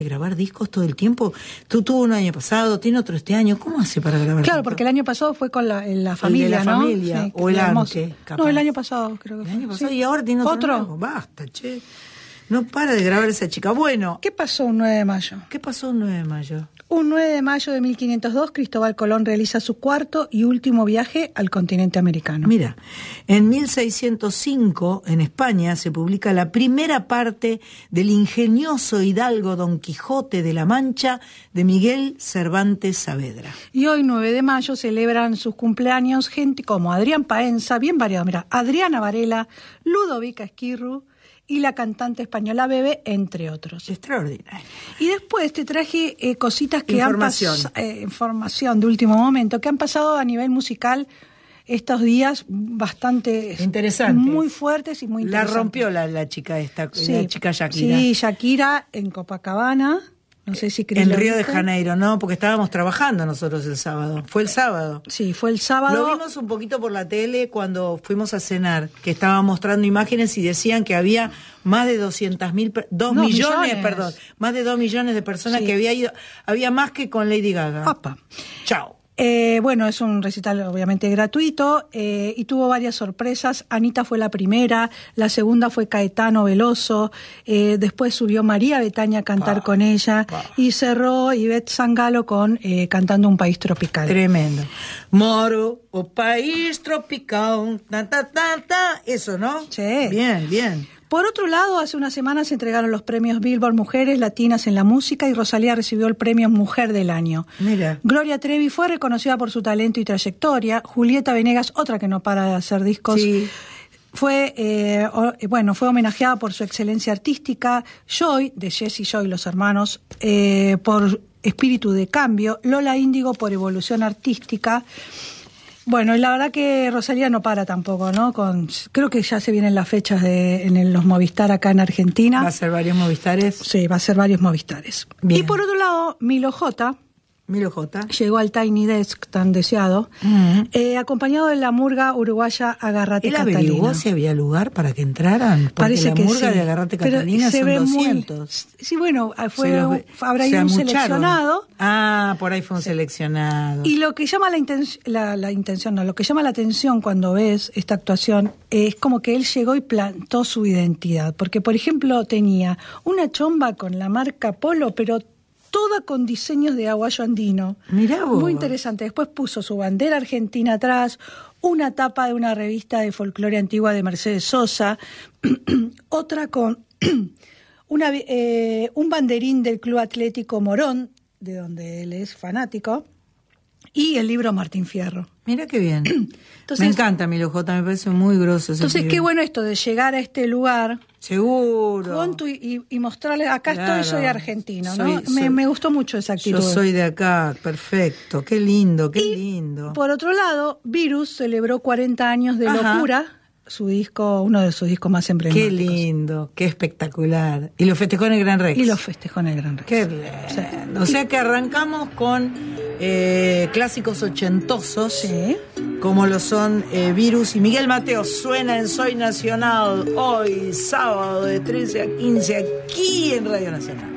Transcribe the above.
grabar discos todo el tiempo. Tú tuvo un año pasado, tiene otro este año. ¿Cómo hace para grabar? Claro, porque el año pasado fue con la familia, el de la ¿no? familia, Sí, o el antes. No, el año pasado creo que fue. El año pasado Sí. y ahora tiene otro nuevo. Basta, che. No para de grabar esa chica. Bueno. ¿Qué pasó un 9 de mayo? ¿Qué pasó un 9 de mayo? Un 9 de mayo de 1502, Cristóbal Colón realiza su cuarto y último viaje al continente americano. Mira, en 1605, en España, se publica la primera parte del ingenioso hidalgo Don Quijote de la Mancha de Miguel Cervantes Saavedra. Y hoy, 9 de mayo, celebran sus cumpleaños gente como Adrián Paenza, bien variado, mira, Adriana Varela, Ludovica Esquirru, y la cantante española Bebe, entre otros. Extraordinario. Y después te traje cositas que han pasado, información de último momento, que han pasado a nivel musical estos días bastante interesantes, muy fuertes y muy interesantes. La rompió la chica esta, sí, la chica Shakira. Sí, Shakira en Copacabana. No sé si en Río de Janeiro, no, porque estábamos trabajando nosotros el sábado. Fue el sábado. Sí, fue el sábado. Lo vimos un poquito por la tele cuando fuimos a cenar, que estaban mostrando imágenes y decían que había más de 200.000, 2 millones, perdón, más de 2 millones de personas que había ido, había más que con Lady Gaga. Opa. Chao. Bueno, es un recital obviamente gratuito y tuvo varias sorpresas. Anita fue la primera, la segunda fue Caetano Veloso, después subió María Betaña a cantar con ella y cerró Ivette Sangalo con cantando Un País Tropical. Tremendo. Moro, o país tropical, eso, ¿no? Sí. Bien, bien. Por otro lado, hace unas semanas se entregaron los premios Billboard Mujeres Latinas en la Música y Rosalía recibió el premio Mujer del Año. Mira. Gloria Trevi fue reconocida por su talento y trayectoria. Julieta Venegas, otra que no para de hacer discos, fue homenajeada por su excelencia artística. Joy, de Jesse Joy, los hermanos, por Espíritu de Cambio. Lola Índigo por Evolución Artística. Bueno, y la verdad que Rosalía no para tampoco, ¿no? Creo que ya se vienen las fechas en los Movistar acá en Argentina. ¿Va a ser varios Movistares? Sí, va a ser varios Movistares. Bien. Y por otro lado, Milo J. Llegó al Tiny Desk tan deseado, acompañado de la murga uruguaya Agarrate Catalina. ¿Él averiguó si había lugar para que entraran? Porque parece la que murga sí. de Agarrate Catalina son 200. Sí, bueno, habrá ido un seleccionado. Ah, por ahí fue un seleccionado. Y lo que llama lo que llama la atención cuando ves esta actuación es como que él llegó y plantó su identidad. Porque, por ejemplo, tenía una chomba con la marca Polo, pero toda con diseños de aguayo andino. Mirá vos. Muy interesante. Después puso su bandera argentina atrás, una tapa de una revista de folclore antigua de Mercedes Sosa, otra con un banderín del Club Atlético Morón, de donde él es fanático, y el libro Martín Fierro. Mira qué bien. Entonces, me encanta Milo J, me parece muy grosso ese Entonces, libro. qué bueno esto de llegar a este lugar. Seguro. Y mostrarle, acá claro. soy argentino, ¿no? Me gustó mucho esa actitud. Yo soy de acá, perfecto. Qué lindo, qué lindo. Por otro lado, Virus celebró 40 años de Locura, su disco, uno de sus discos más emblemáticos. Qué lindo, qué espectacular. Y lo festejó en el Gran Rex. Qué lindo. Sí. O sea que arrancamos con clásicos ochentosos, como lo son Virus y Miguel Mateo. Suena en Soy Nacional hoy, sábado de 13 a 15, aquí en Radio Nacional.